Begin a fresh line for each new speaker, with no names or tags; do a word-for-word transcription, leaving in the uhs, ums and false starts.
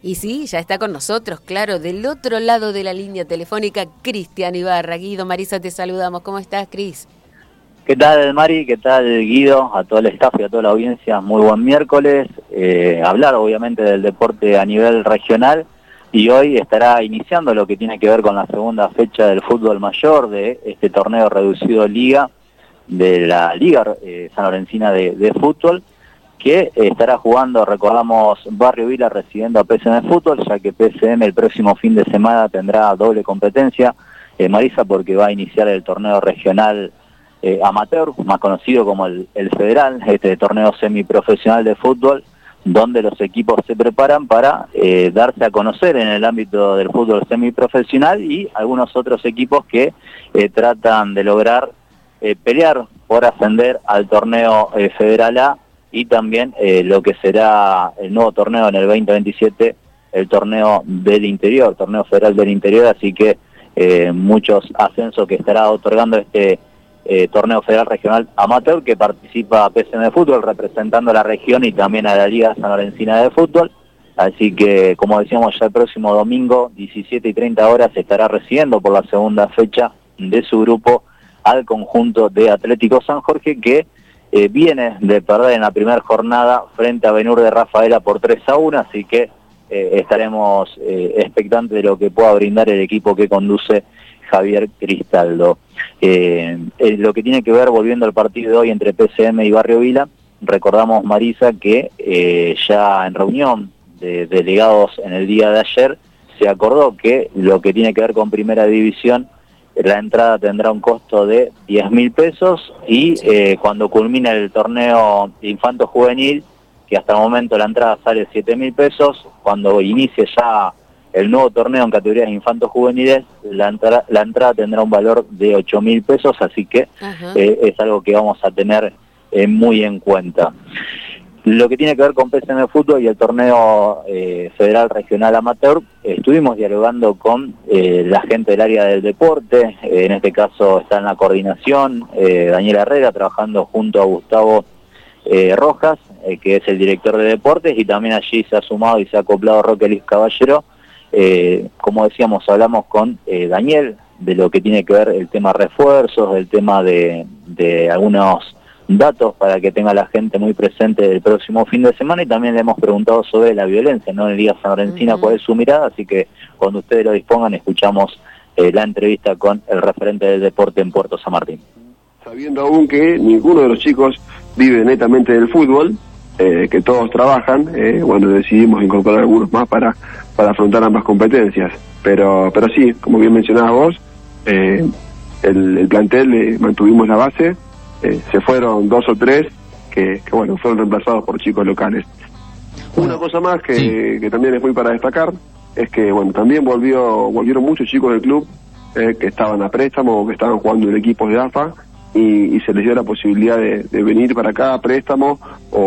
Y sí, ya está con nosotros, claro, del otro lado de la línea telefónica, Cristian Ibarra. Guido, Marisa, te saludamos. ¿Cómo estás, Cris?
¿Qué tal, Mari? ¿Qué tal, Guido? A todo el staff y a toda la audiencia, muy buen miércoles. Eh, hablar, obviamente, del deporte a nivel regional. Y hoy estará iniciando lo que tiene que ver con la segunda fecha del fútbol mayor de este torneo reducido Liga, de la Liga eh, Sanlorencina de, de Fútbol, que eh, estará jugando, recordamos, Barrio Vila recibiendo a P S M Fútbol, ya que P S M el próximo fin de semana tendrá doble competencia, eh, Marisa, porque va a iniciar el torneo regional eh, amateur, más conocido como el, el Federal, este torneo semiprofesional de fútbol, donde los equipos se preparan para eh, darse a conocer en el ámbito del fútbol semiprofesional, y algunos otros equipos que eh, tratan de lograr eh, pelear por ascender al torneo eh, Federal A, y también eh, lo que será el nuevo torneo en el veinte veintisiete, el torneo del interior, torneo federal del interior, así que eh, muchos ascensos que estará otorgando este eh, torneo federal regional amateur, que participa P S M de Fútbol representando a la región y también a la Liga Sanlorencina de Fútbol. Así que, como decíamos, ya el próximo domingo, diecisiete y treinta horas, estará recibiendo por la segunda fecha de su grupo al conjunto de Atlético San Jorge, que Eh, viene de perder en la primera jornada frente a Benur de Rafaela por tres a uno, así que eh, estaremos eh, expectantes de lo que pueda brindar el equipo que conduce Javier Cristaldo. Eh, eh, lo que tiene que ver, volviendo al partido de hoy entre P S M y Barrio Vila, recordamos, Marisa, que eh, ya en reunión de delegados en el día de ayer se acordó que lo que tiene que ver con Primera División, la entrada tendrá un costo de diez mil pesos y eh, cuando culmine el torneo infanto juvenil, que hasta el momento la entrada sale siete mil pesos, cuando inicie ya el nuevo torneo en categorías infantos juveniles, la, entra, la entrada tendrá un valor de ocho mil pesos, así que eh, es algo que vamos a tener eh, muy en cuenta. Lo que tiene que ver con P S M Fútbol y el torneo eh, federal regional amateur, eh, estuvimos dialogando con eh, la gente del área del deporte, eh, en este caso está en la coordinación eh, Daniel Herrera, trabajando junto a Gustavo eh, Rojas, eh, que es el director de deportes, y también allí se ha sumado y se ha acoplado Roque Luis Caballero. Eh, como decíamos, hablamos con eh, Daniel de lo que tiene que ver el tema refuerzos, el tema de, de algunos datos para que tenga la gente muy presente el próximo fin de semana, y también le hemos preguntado sobre la violencia, ¿no? En Liga Sanlorencina, uh-huh. ¿Cuál es su mirada? Así que cuando ustedes lo dispongan, escuchamos eh, la entrevista con el referente del deporte en Puerto San Martín.
Sabiendo aún que ninguno de los chicos vive netamente del fútbol, eh, que todos trabajan, eh, bueno, decidimos incorporar algunos más para, para afrontar ambas competencias, pero, pero sí, como bien mencionabas vos, eh, el, el plantel, eh, mantuvimos la base. Eh, se fueron dos o tres que, que bueno, fueron reemplazados por chicos locales. Una cosa más que, sí. que también es muy para destacar es que bueno, también volvió volvieron muchos chicos del club eh, que estaban a préstamo o que estaban jugando en equipos de A F A, y, y se les dio la posibilidad de, de venir para acá a préstamo o